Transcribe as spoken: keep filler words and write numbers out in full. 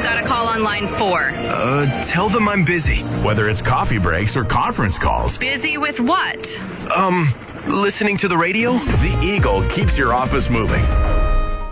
got a call on line four. Uh, tell them I'm busy. Whether it's coffee breaks or conference calls. Busy with what? Um, listening to the radio? The Eagle keeps your office moving.